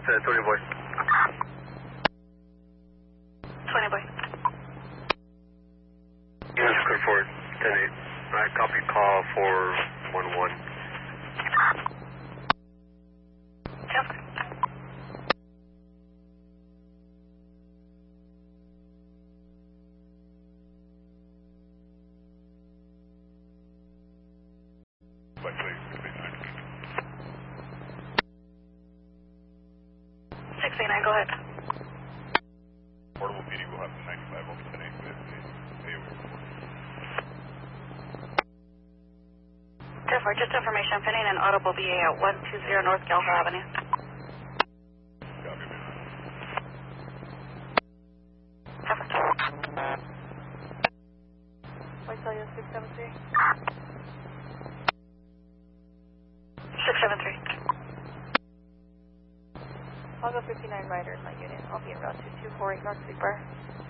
20 boy. 20 boy. Units clear forward, 10-8. I copy call for 1-1. Yep. By 689, go ahead. Portable PD will have 95 over 10-8 with AOA report. 10-4, just information, I'm pending an audible BA at 120 North Galva Avenue. Copy, man. 10-4. White Cellular 673. 673. I'll go 59 rider in my unit. I'll be in route 2248 North Sleeper.